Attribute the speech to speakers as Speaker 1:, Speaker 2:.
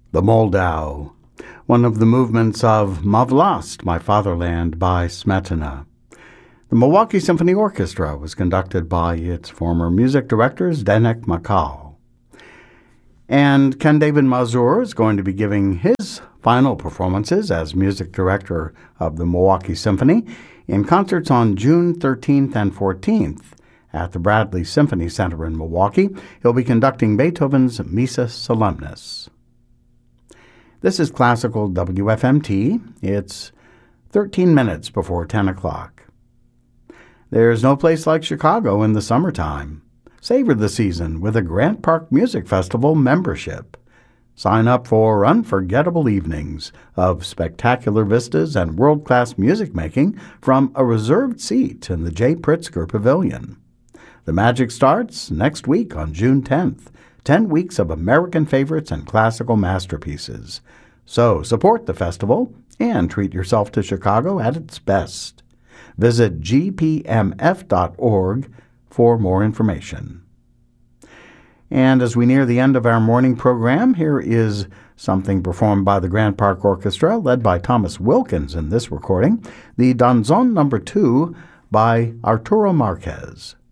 Speaker 1: The Moldau, one of the movements of "Ma Vlast, My Fatherland" by Smetana. The Milwaukee Symphony Orchestra was conducted by its former music director, Zdenek Makal. And Ken David Mazur is going to be giving his final performances as music director of the Milwaukee Symphony in concerts on June 13th and 14th at the Bradley Symphony Center in Milwaukee. He'll be conducting Beethoven's Missa Solemnis. This is Classical WFMT. It's 13 minutes before 10 o'clock. There's no place like Chicago in the summertime. Savor the season with a Grant Park Music Festival membership. Sign up for unforgettable evenings of spectacular vistas and world-class music making from a reserved seat in the J. Pritzker Pavilion. The magic starts next week on June 10th. 10 weeks of American favorites and classical masterpieces. So support the festival and treat yourself to Chicago at its best. Visit gpmf.org for more information. And as we near the end of our morning program, here is something performed by the Grant Park Orchestra, led by Thomas Wilkins in this recording, the Danzón No. 2 by Arturo Marquez.